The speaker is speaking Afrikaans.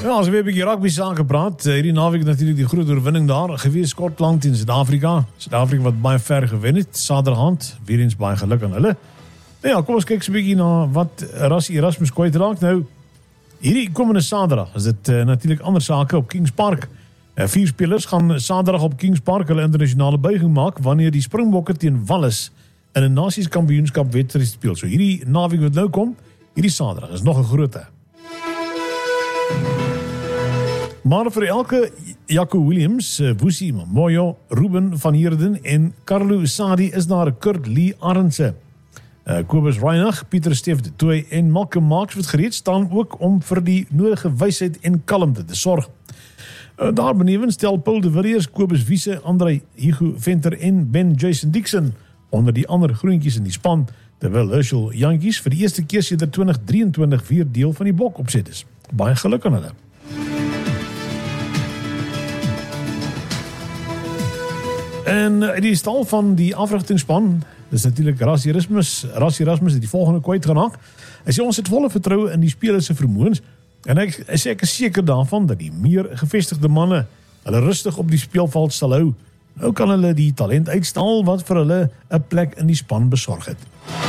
Ja, as weer 'n bietjie rugby saak gepraat. Hierdie naweek natuurlik die groot oorwinning daar gewees Skotland teen Suid-Afrika. Suid-Afrika wat baie ver gewen het, Saterdag. Weer eens baie geluk aan hulle. Nou ja, kom ons kyk so 'n bietjie na wat Rassie Erasmus kwyt raak. Nou, hierdie komende Saterdag is dit natuurlik ander sake op Kings Park. 4 spelers gaan Saterdag op Kings Park hulle internasionale buiging maak wanneer die Springbokke teen Wallis in 'n Nasies-kampioenskap wedstryd speel. So hierdie naweek wat nou kom, hierdie Saterdag is nog 'n grootte. Maar vir elke Jaco Williams, Woesie Moyo, Ruben van Heerden en Carlo Sadi is daar 'n Kurt Lee Arendse. Kobus Reinach, Pieter Steef de Tooy en Malcolm Marx wat gereed staan ook om vir die nodige wysheid en kalmte te sorg. Daar benewens stel Paul de Villiers, Kobus Wiese, André Hugo Venter en Ben Jason Dixon onder die ander groentjies in die span, terwyl Herschel Jantjies vir die eerste keer sedert 2023 weer deel van die blok opset is. Baie geluk aan hulle. En die stal van die afrigtingspan, dis natuurlik Rassie Erasmus het die volgende kwyt geraak. Hy sê ons het volle vertroue in die spelers se vermoëns en hy sê ek is seker daarvan dat die meer gevestigde manne hulle rustig op die speelveld sal hou. Nou kan hulle die talent uitstal wat vir hulle 'n plek in die span besorg het.